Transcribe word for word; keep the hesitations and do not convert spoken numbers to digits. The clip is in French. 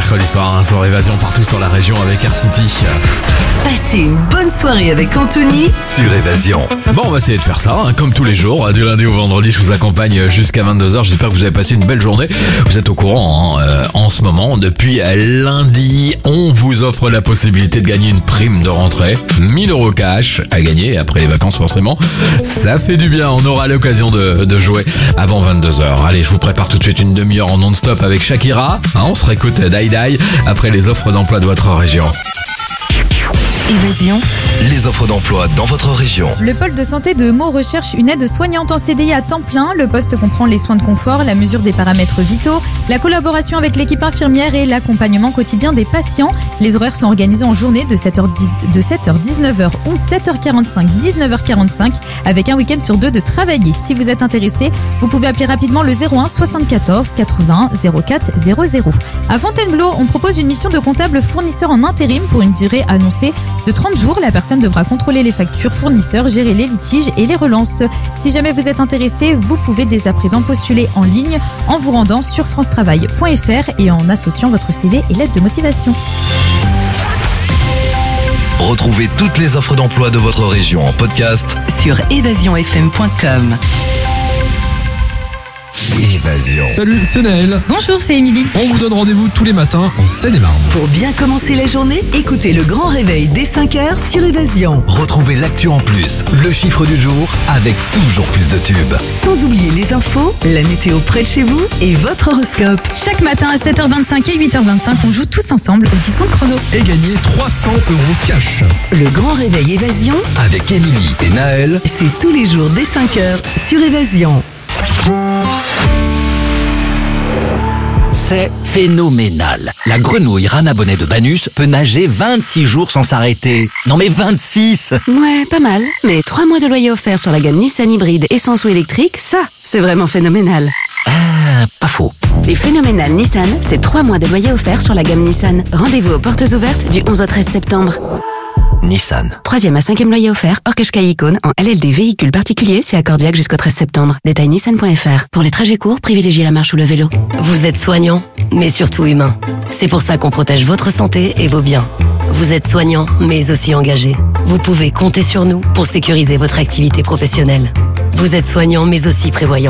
mercredi soir, hein, soir évasion partout sur la région avec Air City. Passez une bonne soirée avec Anthony sur Évasion. Bon, on va essayer de faire ça, hein, comme tous les jours. Du lundi au vendredi, je vous accompagne jusqu'à vingt-deux heures. J'espère que vous avez passé une belle journée. Vous êtes au courant, hein, euh, en ce moment. Depuis lundi, on vous offre la possibilité de gagner une prime de rentrée. mille euros cash à gagner, après les vacances forcément. Ça fait du bien, on aura l'occasion de, de jouer avant vingt-deux heures. Allez, je vous prépare tout de suite une demi-heure en non-stop avec Shakira. Hein, on se réécoute Die Die après les offres d'emploi de votre région. Évasion. Les offres d'emploi dans votre région. Le pôle de santé de Meaux recherche une aide soignante en C D I à temps plein. Le poste comprend les soins de confort, la mesure des paramètres vitaux, la collaboration avec l'équipe infirmière et l'accompagnement quotidien des patients. Les horaires sont organisés en journée de sept heures dix, de sept heures dix-neuf heures ou sept heures quarante-cinq, dix-neuf heures quarante-cinq avec un week-end sur deux de travailler. Si vous êtes intéressé, vous pouvez appeler rapidement le zéro un soixante-quatorze quatre-vingts zéro quatre zéro zéro. À Fontainebleau, on propose une mission de comptable fournisseur en intérim pour une durée annoncée de trente jours. La personne devra contrôler les factures fournisseurs, gérer les litiges et les relances. Si jamais vous êtes intéressé, vous pouvez dès à présent postuler en ligne en vous rendant sur france travail point f r et en associant votre C V et lettre de motivation. Retrouvez toutes les offres d'emploi de votre région en podcast sur évasion f m point com. Évasion. Salut, c'est Naël. Bonjour, c'est Émilie. On vous donne rendez-vous tous les matins en Seine-et-Marne. Pour bien commencer la journée, écoutez le grand réveil dès cinq heures sur Évasion. Retrouvez l'actu en plus, le chiffre du jour avec toujours plus de tubes. Sans oublier les infos, la météo près de chez vous et votre horoscope. Chaque matin à sept heures vingt-cinq et huit heures vingt-cinq, on joue tous ensemble au Discount Chrono. Et gagner trois cents euros cash. Le grand réveil Évasion, Avec Émilie et Naël. c'est tous les jours dès cinq heures sur Évasion. C'est phénoménal. La grenouille rana bonnet de Banus peut nager vingt-six jours sans s'arrêter. Non mais vingt-six! Ouais, pas mal. Mais trois mois de loyer offert sur la gamme Nissan hybride essence ou électrique, ça, c'est vraiment phénoménal. Ah, pas faux. Et phénoménal Nissan, c'est trois mois de loyer offert sur la gamme Nissan. Rendez-vous aux portes ouvertes du onze au treize septembre. Nissan. Troisième à cinquième loyer offert, hors Qashqai Icône, en L L D véhicule particulier, c'est accordiaque jusqu'au treize septembre. Détail nissan point f r. Pour les trajets courts, privilégiez la marche ou le vélo. Vous êtes soignant, mais surtout humain. C'est pour ça qu'on protège votre santé et vos biens. Vous êtes soignant, mais aussi engagé. Vous pouvez compter sur nous pour sécuriser votre activité professionnelle. Vous êtes soignant, mais aussi prévoyant.